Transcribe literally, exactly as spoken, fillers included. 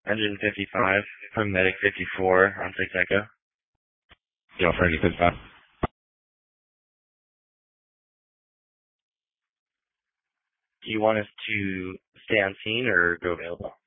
Engine fifty-five, Paramedic fifty-four on six Echo. Yeah, for engine fifty-five. Do you want us to stay on scene or go available?